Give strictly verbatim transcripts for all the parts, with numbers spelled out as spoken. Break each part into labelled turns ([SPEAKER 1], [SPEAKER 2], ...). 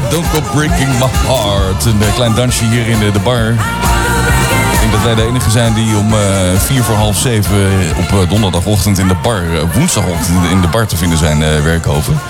[SPEAKER 1] Don't Go Breaking My Heart. Een uh, klein dansje hier in de, de bar. Ik denk dat wij de enige zijn die om uh, vier voor half zeven op uh, donderdagochtend in de bar, uh, woensdagochtend in de bar te vinden zijn, uh, Werkhoven.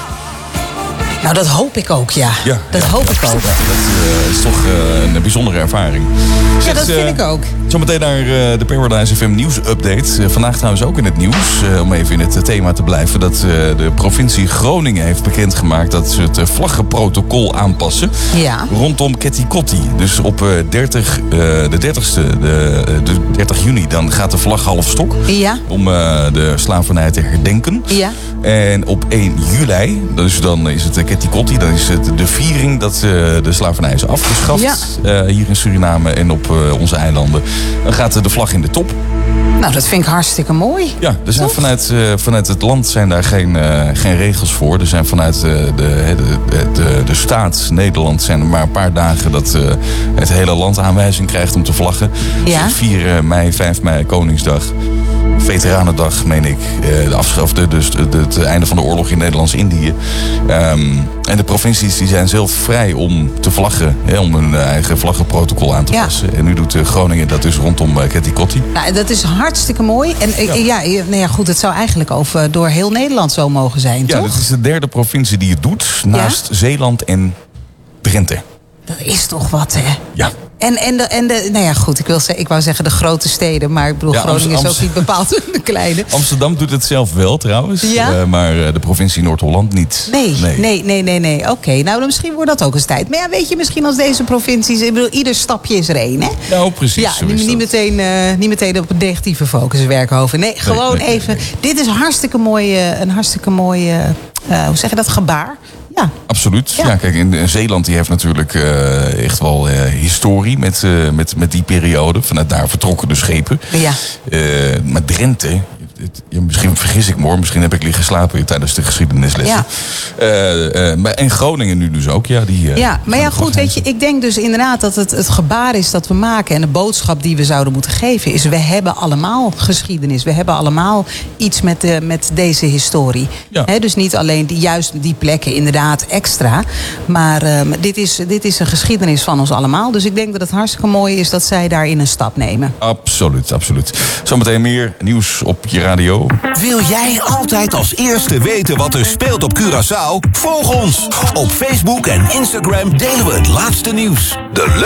[SPEAKER 2] Nou, dat hoop ik ook, ja.
[SPEAKER 1] ja
[SPEAKER 2] dat
[SPEAKER 1] ja,
[SPEAKER 2] hoop
[SPEAKER 1] ja,
[SPEAKER 2] ik ook.
[SPEAKER 1] Ja, dat uh, is toch uh, een bijzondere ervaring.
[SPEAKER 2] Ja,
[SPEAKER 1] Zeg,
[SPEAKER 2] dat vind
[SPEAKER 1] uh,
[SPEAKER 2] ik ook.
[SPEAKER 1] Zometeen naar uh, de Paradise F M nieuws-update. Uh, vandaag trouwens ook in het nieuws, uh, om even in het uh, thema te blijven, dat uh, de provincie Groningen heeft bekendgemaakt dat ze het uh, vlaggenprotocol aanpassen.
[SPEAKER 2] Ja.
[SPEAKER 1] Rondom Ketty Kotti. Dus op uh, dertig, uh, de dertigste, de, de dertig juni, dan gaat de vlag half stok.
[SPEAKER 2] Ja.
[SPEAKER 1] Om uh, de slavernij te herdenken.
[SPEAKER 2] Ja.
[SPEAKER 1] En op één juli, dus dan is het uh, Ketty Kotti, dan is het de viering dat uh, de slavernij is afgeschaft.
[SPEAKER 2] Ja.
[SPEAKER 1] Uh, hier in Suriname en op uh, onze eilanden. Dan gaat de vlag in de top.
[SPEAKER 2] Nou, dat vind ik hartstikke mooi.
[SPEAKER 1] Ja, er zijn
[SPEAKER 2] Toch?
[SPEAKER 1] vanuit, uh, vanuit het land zijn daar geen, uh, geen regels voor. Er zijn vanuit uh, de, de, de, de, de staat Nederland zijn er maar een paar dagen dat uh, het hele land aanwijzing krijgt om te vlaggen.
[SPEAKER 2] Ja.
[SPEAKER 1] Dus vier mei, vijf mei, Koningsdag. Veteranendag, meen ik. De afschaf, de, dus de, de, het einde van de oorlog in Nederlands-Indië. Um, en de provincies die zijn zelf vrij om te vlaggen. Hè, om hun eigen vlaggenprotocol aan te
[SPEAKER 2] Ja.
[SPEAKER 1] passen. En nu doet uh, Groningen dat dus rondom uh, Ketty Kotti.
[SPEAKER 2] Nou, dat is hartstikke mooi. En
[SPEAKER 1] Ja.
[SPEAKER 2] ja, ja, nou ja, goed, het zou eigenlijk over door heel Nederland zo mogen zijn,
[SPEAKER 1] Ja,
[SPEAKER 2] toch?
[SPEAKER 1] dit is de derde provincie die het doet. Naast Zeeland en Drenthe.
[SPEAKER 2] Dat is toch wat, hè?
[SPEAKER 1] Ja.
[SPEAKER 2] En, en, de, en de, nou ja, goed, ik, wil zeggen, ik wou zeggen de grote steden, maar ik bedoel,
[SPEAKER 1] Ja,
[SPEAKER 2] Groningen
[SPEAKER 1] Amst-
[SPEAKER 2] is ook niet bepaald een kleine.
[SPEAKER 1] Amsterdam doet het zelf wel trouwens.
[SPEAKER 2] Ja?
[SPEAKER 1] Uh, maar uh, de provincie Noord-Holland niet.
[SPEAKER 2] Nee, nee, nee, nee, nee. Oké, okay, nou dan misschien wordt dat ook eens tijd. Maar ja, weet je, misschien als deze provincies, ik bedoel, ieder stapje is er één, hè?
[SPEAKER 1] Nou, precies.
[SPEAKER 2] Ja,
[SPEAKER 1] zo
[SPEAKER 2] niet,
[SPEAKER 1] is
[SPEAKER 2] niet,
[SPEAKER 1] dat.
[SPEAKER 2] meteen, uh, niet meteen op een negatieve focus Werkhoven. Nee, gewoon
[SPEAKER 1] nee, nee,
[SPEAKER 2] even.
[SPEAKER 1] nee.
[SPEAKER 2] Dit is hartstikke mooi, uh, een hartstikke mooi, uh, uh, hoe zeg je dat, gebaar. Ja.
[SPEAKER 1] Absoluut. Ja.
[SPEAKER 2] Ja.
[SPEAKER 1] ja, kijk, in, in Zeeland die heeft natuurlijk uh, echt wel uh, historie met, uh, met, met die periode. Vanuit daar vertrokken de schepen.
[SPEAKER 2] Ja.
[SPEAKER 1] Uh, maar Drenthe, het, ja, misschien vergis ik me hoor, misschien heb ik liggen slapen tijdens de geschiedenislessen.
[SPEAKER 2] Ja.
[SPEAKER 1] Uh, uh, maar, en Groningen nu dus ook, ja. Die, uh,
[SPEAKER 2] Ja, maar ja, goed, weet je, ik denk dus inderdaad dat het, het gebaar is dat we maken en de boodschap die we zouden moeten geven is, we hebben allemaal geschiedenis. We hebben allemaal iets met, de, met deze historie.
[SPEAKER 1] Ja.
[SPEAKER 2] He, dus niet alleen die, juist die plekken inderdaad extra, maar uh, dit, is, dit is een geschiedenis van ons allemaal. Dus ik denk dat het hartstikke mooi is dat zij daarin een stap nemen.
[SPEAKER 1] Absoluut, absoluut. Zometeen meer nieuws op je radio.
[SPEAKER 3] Wil jij altijd als eerste weten wat er speelt op Curaçao? Volg ons. Op Facebook en Instagram delen we het laatste nieuws. De